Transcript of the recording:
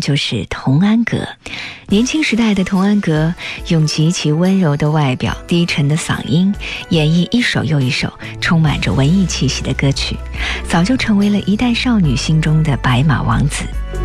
就是童安格。年轻时代的童安格用极其温柔的外表、低沉的嗓音演绎一首又一首充满着文艺气息的歌曲，早就成为了一代少女心中的白马王子。